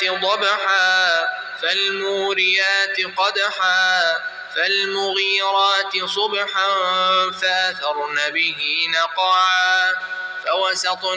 ضبحا فالموريات قدحا فالمغيرات صبحا فأثرن به نقعا فوسطن